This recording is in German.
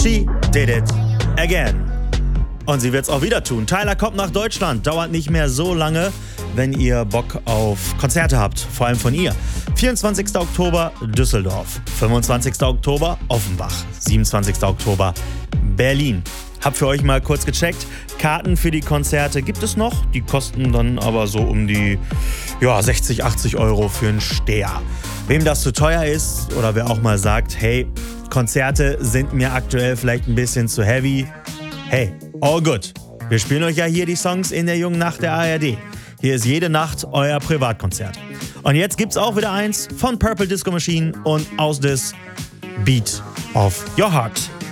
She did it again. Und sie wird's auch wieder tun. Tyla kommt nach Deutschland. Dauert nicht mehr so lange, wenn ihr Bock auf Konzerte habt. Vor allem von ihr. 24. Oktober Düsseldorf. 25. Oktober Offenbach. 27. Oktober Berlin. Hab für euch mal kurz gecheckt. Karten für die Konzerte gibt es noch. Die kosten dann aber so um die 60, 80 Euro für einen Steher. Wem das zu teuer ist oder wer auch mal sagt, hey, Konzerte sind mir aktuell vielleicht ein bisschen zu heavy. Hey, all good. Wir spielen euch ja hier die Songs in der Jungen Nacht der ARD. Hier ist jede Nacht euer Privatkonzert. Und jetzt gibt's auch wieder eins von Purple Disco Machine und aus des Beat of Your Heart.